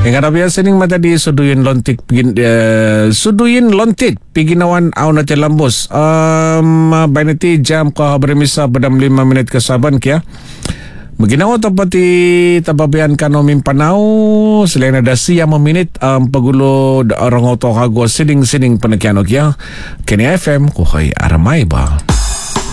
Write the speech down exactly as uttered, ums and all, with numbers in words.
Yang Arabian sining mata di suduyin lontik pigin uh, suduyin lontit piginawan aw na lambos. Um bainati jam ko bermisa badam lima menit kesaban kya. Maginawa to pati tababayan kano mimpanaw selain ada siya meminit um, pagulo orang oto kago sining-sining panagkiano kya. Kini F M ko kay aramay ba.